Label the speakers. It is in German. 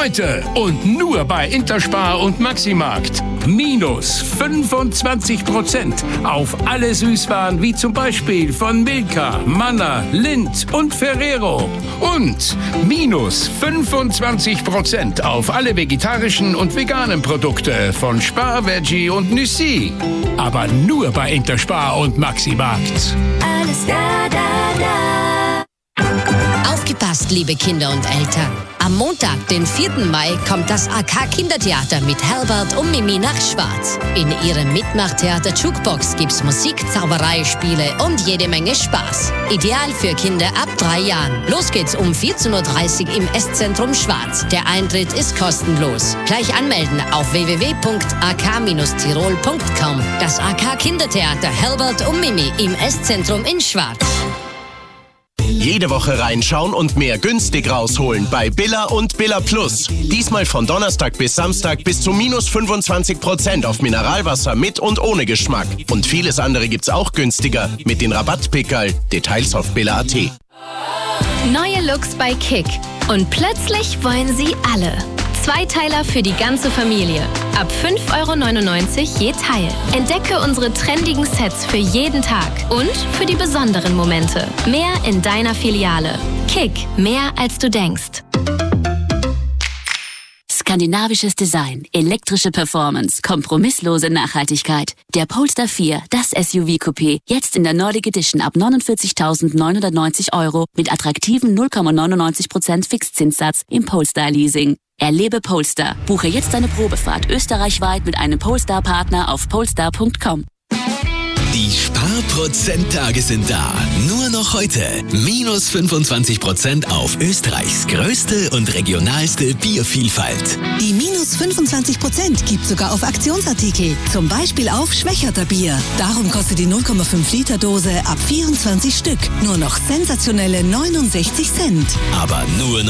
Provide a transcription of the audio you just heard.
Speaker 1: Heute und nur bei Interspar und Maximarkt. Minus 25% auf alle Süßwaren wie zum Beispiel von Milka, Manna, Lindt und Ferrero. Und minus 25% auf alle vegetarischen und veganen Produkte von Spar, Veggie und Nüssi. Aber nur bei Interspar und Maximarkt.
Speaker 2: Alles da.
Speaker 3: Aufgepasst, liebe Kinder und Eltern. Am Montag, den 4. Mai, kommt das AK Kindertheater mit Herbert und Mimi nach Schwarz. In ihrem Mitmachtheater Jukebox gibt's Musik, Zauberei, Spiele und jede Menge Spaß. Ideal für Kinder ab 3 Jahren. Los geht's um 14.30 Uhr im Esszentrum Schwarz. Der Eintritt ist kostenlos. Gleich anmelden auf www.ak-tirol.com. Das AK Kindertheater Herbert und Mimi im Esszentrum in Schwarz.
Speaker 4: Jede Woche reinschauen und mehr günstig rausholen bei Billa und Billa Plus. Diesmal von Donnerstag bis Samstag bis zu minus 25% auf Mineralwasser mit und ohne Geschmack. Und vieles andere gibt's auch günstiger mit den Rabattpickerl. Details auf billa.at.
Speaker 5: Neue Looks bei Kick. Und plötzlich wollen sie alle. Zweiteiler für die ganze Familie. Ab 5,99 € je Teil. Entdecke unsere trendigen Sets für jeden Tag und für die besonderen Momente. Mehr in deiner Filiale. Kick, mehr als du denkst.
Speaker 6: Skandinavisches Design, elektrische Performance, kompromisslose Nachhaltigkeit. Der Polestar 4, das SUV-Coupé, jetzt in der Nordic Edition ab 49.990 € mit attraktiven 0,99% Fixzinssatz im Polestar-Leasing. Erlebe Polestar. Buche jetzt deine Probefahrt österreichweit mit einem Polestar-Partner auf polestar.com.
Speaker 7: Die Sparprozenttage sind da. Nur noch heute. Minus 25% auf Österreichs größte und regionalste Biervielfalt.
Speaker 8: Die minus 25% gibt sogar auf Aktionsartikel. Zum Beispiel auf Schwächerter Bier. Darum kostet die 0,5 Liter Dose ab 24 Stück nur noch sensationelle 69 Cent.
Speaker 7: Aber nur noch